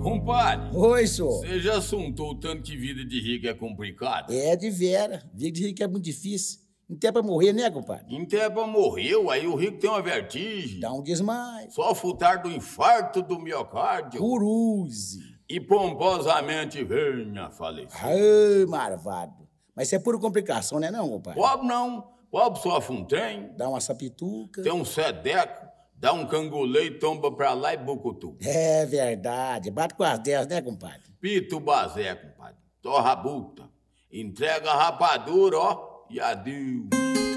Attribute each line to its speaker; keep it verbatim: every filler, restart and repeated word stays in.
Speaker 1: Compadre,
Speaker 2: Oi, senhor.
Speaker 1: você já assuntou o tanto que vida de rico é complicado?
Speaker 2: É de vera. Vida de rico é muito difícil. Não tem pra morrer, né, compadre?
Speaker 1: Inteba morreu, aí o rico tem uma vertigem.
Speaker 2: Dá um desmaio.
Speaker 1: Só futar do infarto do miocárdio.
Speaker 2: Curuze.
Speaker 1: E pomposamente venha a falecer.
Speaker 2: Ai, marvado. Mas isso é pura complicação, né não, compadre?
Speaker 1: Pobre não, pobre sofre um trem,
Speaker 2: Dá uma sapituca.
Speaker 1: tem um sedeco, dá um cangolê e tomba pra lá e bucutu.
Speaker 2: É verdade. Bate com as dez, né, compadre?
Speaker 1: Pito bazé, compadre, torra a buta, entrega a rapadura, ó, e adeus.